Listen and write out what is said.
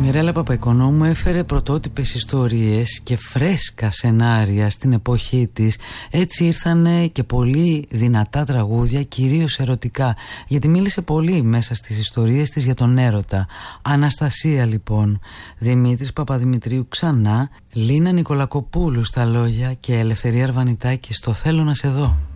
Μιρέλα Παπαϊκονόμου έφερε πρωτότυπες ιστορίες και φρέσκα σενάρια στην εποχή της. Έτσι ήρθανε και πολύ δυνατά τραγούδια, κυρίως ερωτικά, γιατί μίλησε πολύ μέσα στις ιστορίες της για τον έρωτα. Αναστασία λοιπόν, Δημήτρης Παπαδημητρίου ξανά, Λίνα Νικολακοπούλου στα λόγια και Ελευθερία Αρβανιτάκη στο «Θέλω να σε δω».